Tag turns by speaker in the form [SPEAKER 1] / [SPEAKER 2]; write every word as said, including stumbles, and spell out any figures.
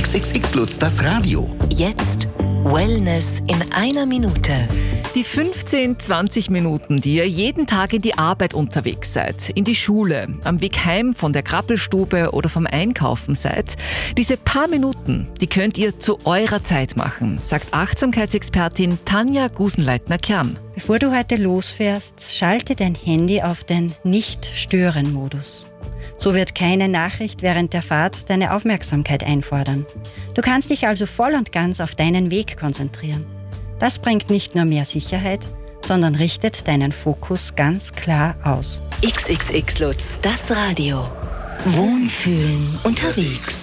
[SPEAKER 1] X X X Lutz, das Radio.
[SPEAKER 2] Jetzt Wellness in einer Minute.
[SPEAKER 3] Die fünfzehn, zwanzig Minuten, die ihr jeden Tag in die Arbeit unterwegs seid, in die Schule, am Weg heim von der Krabbelstube oder vom Einkaufen seid, diese paar Minuten, die könnt ihr zu eurer Zeit machen, sagt Achtsamkeitsexpertin Tanja Gusenleitner-Kern.
[SPEAKER 4] Bevor du heute losfährst, schalte dein Handy auf den Nicht-Stören-Modus. So wird keine Nachricht während der Fahrt deine Aufmerksamkeit einfordern. Du kannst dich also voll und ganz auf deinen Weg konzentrieren. Das bringt nicht nur mehr Sicherheit, sondern richtet deinen Fokus ganz klar aus.
[SPEAKER 2] X X X Lutz, das Radio. Wohnfühlen unterwegs.